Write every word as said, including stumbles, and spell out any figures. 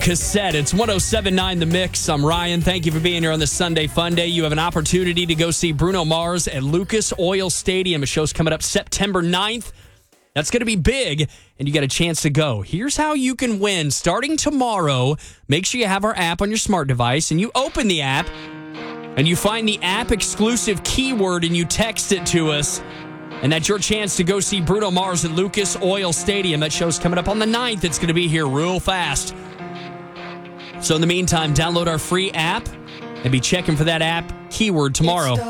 Cassette. It's one oh seven point nine The Mix. I'm Ryan. Thank you for being here on this Sunday Fun Day. You have an opportunity to go see Bruno Mars at Lucas Oil Stadium. A show's coming up September ninth. That's going to be big, and you got a chance to go. Here's how you can win. Starting tomorrow, make sure you have our app on your smart device, and you open the app, and you find the app-exclusive keyword, and you text it to us. And that's your chance to go see Bruno Mars at Lucas Oil Stadium. That show's coming up on the ninth. It's going to be here real fast. So in the meantime, download our free app and be checking for that app keyword tomorrow.